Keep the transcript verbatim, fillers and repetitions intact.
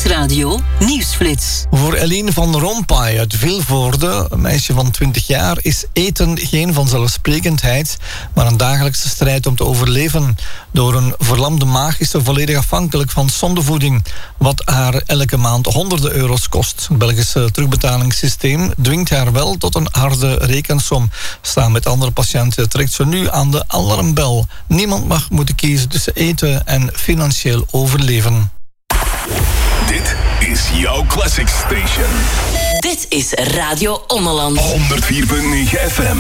Nieuwsradio Nieuwsflits. Voor Eline van Rompuy uit Vilvoorde, een meisje van twintig jaar, is eten geen vanzelfsprekendheid, maar een dagelijkse strijd om te overleven. Door een verlamde maag is ze volledig afhankelijk van zondevoeding, wat haar elke maand honderden euro's kost. Het Belgische terugbetalingssysteem dwingt haar wel tot een harde rekensom. Samen met andere patiënten trekt ze nu aan de alarmbel. Niemand mag moeten kiezen tussen eten en financieel overleven. Dit is jouw Classic Station. Dit is Radio Ommeland. honderd vier komma negen F M.